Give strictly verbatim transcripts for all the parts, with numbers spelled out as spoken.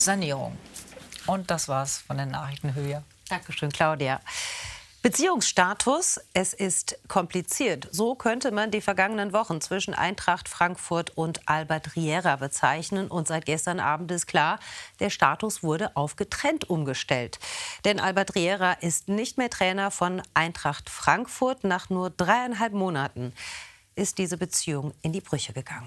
Sanierung. Und das war's von den Nachrichten hier. Dankeschön, Claudia. Beziehungsstatus, es ist kompliziert. So könnte man die vergangenen Wochen zwischen Eintracht Frankfurt und Albert Riera bezeichnen. Und seit gestern Abend ist klar, der Status wurde auf getrennt umgestellt. Denn Albert Riera ist nicht mehr Trainer von Eintracht Frankfurt. Nach nur dreieinhalb Monaten ist diese Beziehung in die Brüche gegangen.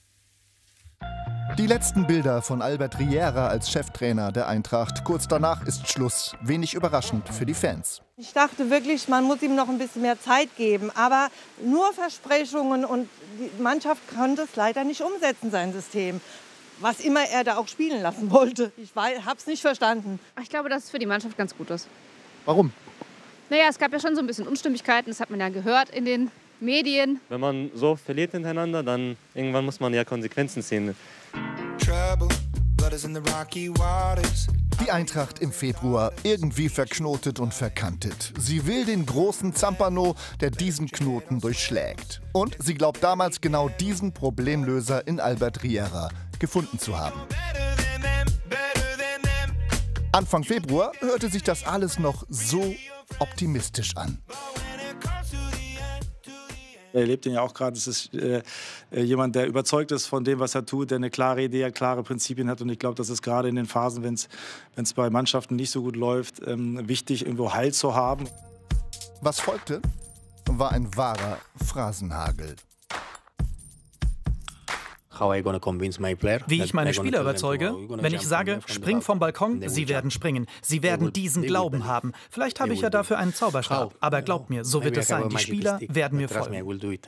Die letzten Bilder von Albert Riera als Cheftrainer der Eintracht. Kurz danach ist Schluss. Wenig überraschend für die Fans. Ich dachte wirklich, man muss ihm noch ein bisschen mehr Zeit geben. Aber nur Versprechungen, und die Mannschaft konnte es leider nicht umsetzen, sein System. Was immer er da auch spielen lassen wollte. Ich habe es nicht verstanden. Ich glaube, dass es für die Mannschaft ganz gut ist. Warum? Naja, es gab ja schon so ein bisschen Unstimmigkeiten. Das hat man ja gehört in den Medien. Wenn man so verliert hintereinander, dann irgendwann muss man ja Konsequenzen ziehen. Die Eintracht im Februar irgendwie verknotet und verkantet. Sie will den großen Zampano, der diesen Knoten durchschlägt. Und sie glaubt damals genau diesen Problemlöser in Albert Riera gefunden zu haben. Anfang Februar hörte sich das alles noch so optimistisch an. Er erlebt ihn ja auch gerade. Es ist äh, jemand, der überzeugt ist von dem, was er tut, der eine klare Idee hat, klare Prinzipien hat. Und ich glaube, das ist gerade in den Phasen, wenn es bei Mannschaften nicht so gut läuft, ähm, wichtig, irgendwo Halt zu haben. Was folgte, war ein wahrer Phrasenhagel. Wie ich meine Spieler überzeuge, wenn ich sage, spring vom Balkon, sie werden springen. Sie werden diesen Glauben haben. Vielleicht habe ich ja dafür einen Zauberstab, aber glaubt mir, so wird es sein. Die Spieler werden mir folgen.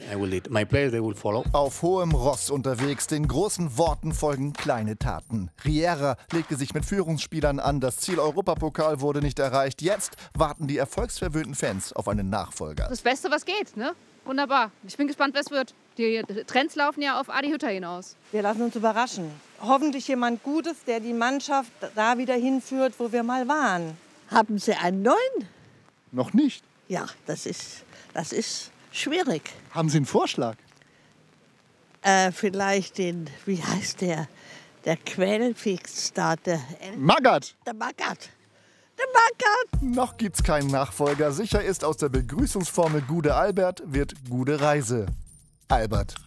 Auf hohem Ross unterwegs, den großen Worten folgen kleine Taten. Riera legte sich mit Führungsspielern an, das Ziel Europapokal wurde nicht erreicht. Jetzt warten die erfolgsverwöhnten Fans auf einen Nachfolger. Das Beste, was geht, ne? Wunderbar. Ich bin gespannt, wer es wird. Die Trends laufen ja auf Adi Hütter hinaus. Wir lassen uns überraschen. Hoffentlich jemand Gutes, der die Mannschaft da wieder hinführt, wo wir mal waren. Haben Sie einen neuen? Noch nicht. Ja, das ist, das ist schwierig. Haben Sie einen Vorschlag? Äh, vielleicht den, wie heißt der, der Quellfix-Star, der Magath. Der Magath. Der Magath. Noch gibt's keinen Nachfolger. Sicher ist, aus der Begrüßungsformel Gude Albert wird Gude Reise. Albert.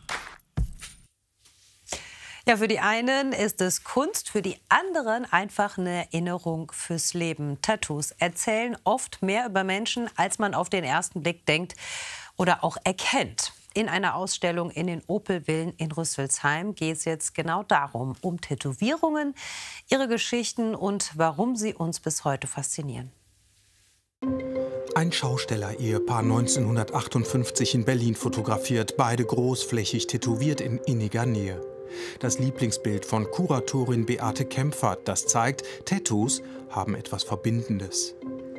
Ja, für die einen ist es Kunst, für die anderen einfach eine Erinnerung fürs Leben. Tattoos erzählen oft mehr über Menschen, als man auf den ersten Blick denkt oder auch erkennt. In einer Ausstellung in den Opel-Villen in Rüsselsheim geht es jetzt genau darum, um Tätowierungen, ihre Geschichten und warum sie uns bis heute faszinieren. Ein Schausteller-Ehepaar neunzehnhundertachtundfünfzig in Berlin fotografiert, beide großflächig tätowiert in inniger Nähe. Das Lieblingsbild von Kuratorin Beate Kempfert, das zeigt, Tattoos haben etwas Verbindendes.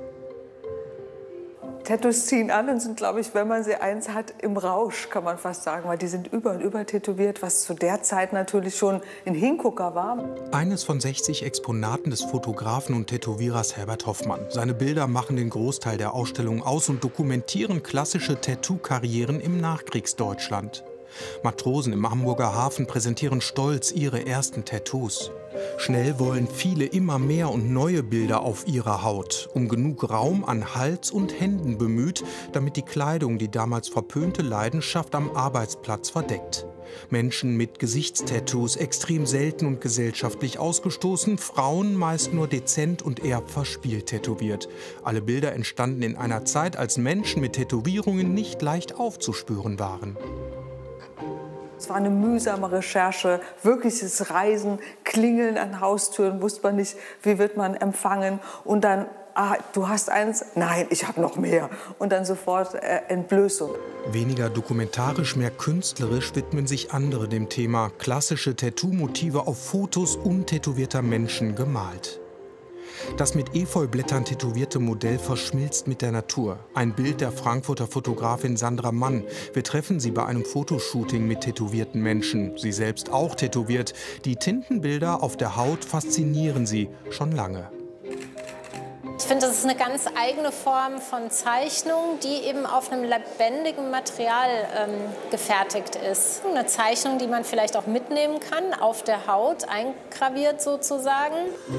Tattoos ziehen an und sind, glaube ich, wenn man sie eins hat, im Rausch, kann man fast sagen. Weil die sind über und über tätowiert, was zu der Zeit natürlich schon ein Hingucker war. Eines von sechzig Exponaten des Fotografen und Tätowierers Herbert Hoffmann. Seine Bilder machen den Großteil der Ausstellung aus und dokumentieren klassische Tattoo-Karrieren im Nachkriegsdeutschland. Matrosen im Hamburger Hafen präsentieren stolz ihre ersten Tattoos. Schnell wollen viele immer mehr und neue Bilder auf ihrer Haut, um genug Raum an Hals und Händen bemüht, damit die Kleidung die damals verpönte Leidenschaft am Arbeitsplatz verdeckt. Menschen mit Gesichtstattoos extrem selten und gesellschaftlich ausgestoßen, Frauen meist nur dezent und eher verspielt tätowiert. Alle Bilder entstanden in einer Zeit, als Menschen mit Tätowierungen nicht leicht aufzuspüren waren. Es war eine mühsame Recherche, wirkliches Reisen, Klingeln an Haustüren, wusste man nicht, wie wird man empfangen. Und dann, ah, du hast eins, nein, ich habe noch mehr. Und dann sofort äh, Entblößung. Weniger dokumentarisch, mehr künstlerisch widmen sich andere dem Thema. Klassische Tattoo-Motive auf Fotos untätowierter Menschen gemalt. Das mit Efeublättern tätowierte Modell verschmilzt mit der Natur. Ein Bild der Frankfurter Fotografin Sandra Mann. Wir treffen sie bei einem Fotoshooting mit tätowierten Menschen. Sie selbst auch tätowiert. Die Tintenbilder auf der Haut faszinieren sie schon lange. Ich finde, das ist eine ganz eigene Form von Zeichnung, die eben auf einem lebendigen Material ähm, gefertigt ist. Eine Zeichnung, die man vielleicht auch mitnehmen kann, auf der Haut eingraviert sozusagen.